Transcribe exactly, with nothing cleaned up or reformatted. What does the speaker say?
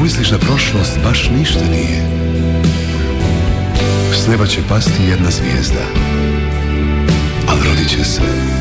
Pomisliš da prošlost baš ništa nije. S neba će pasti jedna zvijezda, ali rodit će se